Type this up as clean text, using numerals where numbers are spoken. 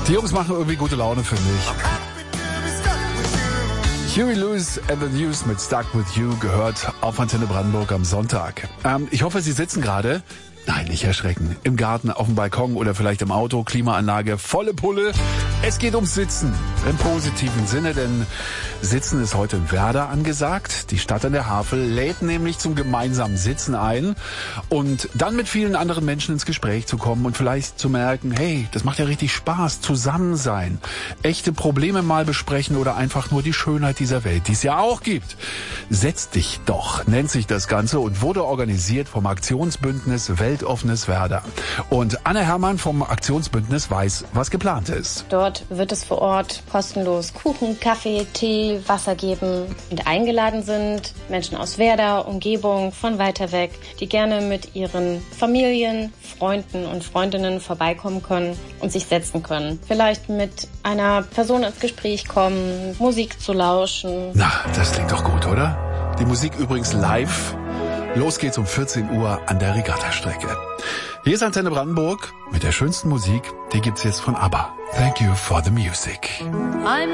Die Jungs machen irgendwie gute Laune, finde ich. Huey Lewis and the News mit Stuck With You gehört auf Antenne Brandenburg am Sonntag. Ich hoffe, Sie sitzen gerade, nein, nicht erschrecken, im Garten, auf dem Balkon oder vielleicht im Auto, Klimaanlage, volle Pulle. Es geht ums Sitzen, im positiven Sinne, denn Sitzen ist heute in Werder angesagt. Die Stadt an der Havel lädt nämlich zum gemeinsamen Sitzen ein und dann mit vielen anderen Menschen ins Gespräch zu kommen und vielleicht zu merken, hey, das macht ja richtig Spaß, zusammen sein, echte Probleme mal besprechen oder einfach nur die Schönheit dieser Welt, die es ja auch gibt. Setz dich doch, nennt sich das Ganze und wurde organisiert vom Aktionsbündnis Weltoffenes Werder. Und Anne Herrmann vom Aktionsbündnis weiß, was geplant ist. Dort wird es vor Ort kostenlos Kuchen, Kaffee, Tee, Wasser geben. Und eingeladen sind Menschen aus Werder, Umgebung, von weiter weg, die gerne mit ihren Familien, Freunden und Freundinnen vorbeikommen können und sich setzen können. Vielleicht mit einer Person ins Gespräch kommen, Musik zu lauschen. Na, das klingt doch gut, oder? Die Musik übrigens live. Los geht's um 14 Uhr an der Regattastrecke. Hier ist Antenne Brandenburg mit der schönsten Musik. Die gibt's jetzt von ABBA. Thank you for the music.